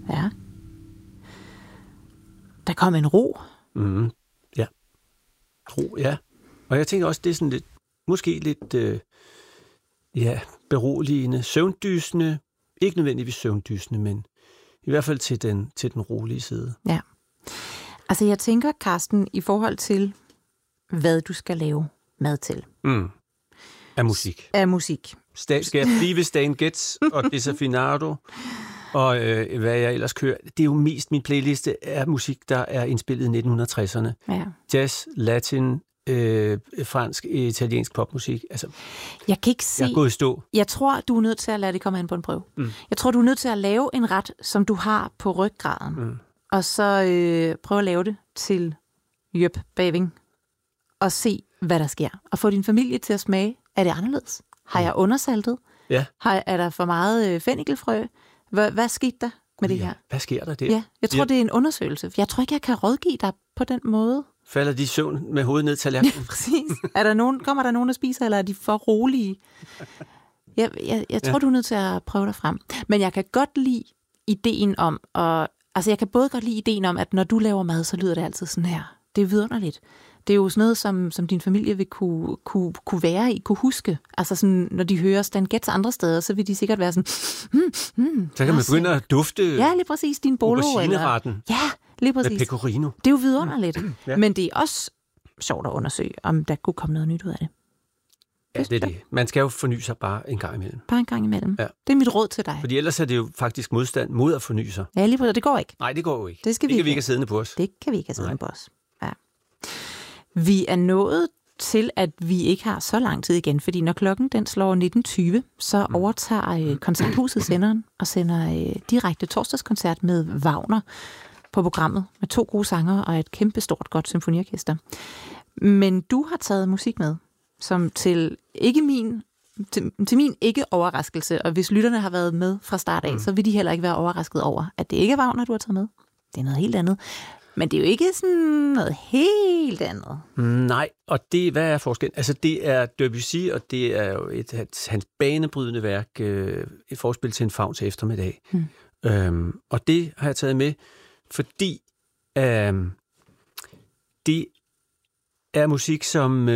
Ja. Der kom en ro. Ja. Ro, ja. Og jeg tænker også, det er sådan lidt, måske lidt, beroligende, søvndysende. Ikke nødvendigvis søvndysende, men i hvert fald til den rolige side. Ja. Altså jeg tænker, Carsten, i forhold til, hvad du skal lave mad til. Af musik. Af musik. Skal jeg blive ved Stan Getz og Desafinado, og hvad jeg ellers kører. Det er jo mest min playliste af musik, der er indspillet i 1960'erne. Ja. Jazz, latin, fransk, italiensk popmusik. Altså, jeg kan ikke se... Jeg er gået i stå. Jeg tror, du er nødt til at lade det komme an på en prøve. Jeg tror, du er nødt til at lave en ret, som du har på ryggraden. Og så prøve at lave det til Jøp Baving. Og se, hvad der sker. Og få din familie til at smage. Er det anderledes? Har jeg undersaltet? Ja. Er der for meget fennikelfrø? Hvad skete der med det her? Hvad sker der der? Ja, jeg tror, det er en undersøgelse. Jeg tror ikke, jeg kan rådgive dig på den måde. Falder de i søvn med hovedet ned til tallerkenen? Ja, præcis. Kommer der nogen, der spiser, eller er de for rolige? Jeg tror, du er nødt til at prøve dig frem. Men jeg kan godt lide ideen om, jeg kan både godt lide ideen om, at når du laver mad, så lyder det altid sådan her. Det er vidunderligt. Det er jo sådan noget, som din familie vil kunne være i, kunne huske. Altså sådan, når de hører Stan Getz andre steder, så vil de sikkert være sådan... så kan man begynde at dufte... Ja, lige præcis. Din bolo. Aubergineretten. Ja, lige præcis. Med pecorino. Det er jo vidunderligt. Ja. Men det er også sjovt at undersøge, om der kunne komme noget nyt ud af det. Ja, det er det. Man skal jo forny sig bare en gang imellem. Bare en gang imellem. Ja. Det er mit råd til dig. Fordi ellers er det jo faktisk modstand mod at forny sig. Ja, lige præcis. Det går ikke. Nej, det går jo ikke. Det kan vi ikke have siddende på os. Det kan vi ikke have siddende på os. Ja. Vi er nået til, at vi ikke har så lang tid igen, fordi når klokken den slår 19.20, så overtager Koncerthuset senderen og sender direkte torsdagskoncert med Wagner på programmet med 2 gode sangere og et kæmpestort godt symfoniorkester. Men du har taget musik med, som til min ikke overraskelse, og hvis lytterne har været med fra start af, så vil de heller ikke være overrasket over, at det ikke er Wagner, du har taget med. Det er noget helt andet. Men det er jo ikke sådan noget helt andet. Nej, og hvad er forskellen? Altså, det er Debussy, og det er jo hans banebrydende værk, et forspil til en fauns eftermiddag. Og det har jeg taget med, fordi det er musik, som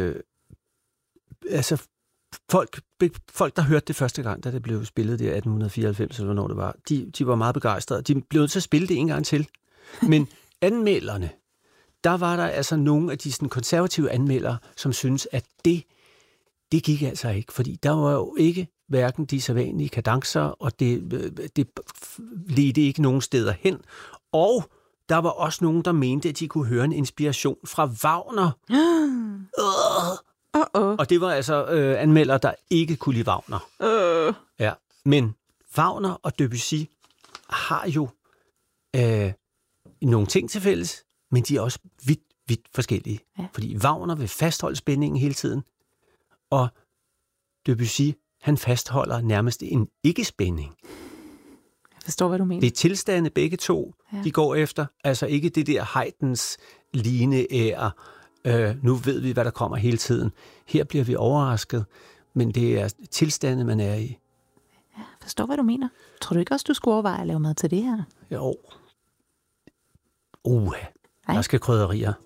folk, der hørte det første gang, da det blev spillet der 1894, eller hvornår det var, de var meget begejstrede. De blev nødt til at spille det en gang til. Men anmelderne, der var der altså nogle af de sådan, konservative anmeldere, som synes, at det gik altså ikke, fordi der var jo ikke hverken de sædvanlige kadencer, og det ledte ikke nogen steder hen. Og der var også nogen, der mente, at de kunne høre en inspiration fra Wagner. Og det var altså anmeldere, der ikke kunne lide Wagner. Ja. Men Wagner og Debussy har jo nogle ting til fælles, men de er også vidt forskellige. Ja. Fordi Wagner vil fastholde spændingen hele tiden, og Debussy, han fastholder nærmest en ikke-spænding. Jeg forstår, hvad du mener. Det er tilstande begge to, de går efter. Altså ikke det der Haydns lineære, nu ved vi, hvad der kommer hele tiden. Her bliver vi overrasket, men det er tilstande, man er i. Ja, jeg forstår, hvad du mener. Tror du ikke også, du skulle overveje at lave mad til det her? Jo. Der skal krydderier.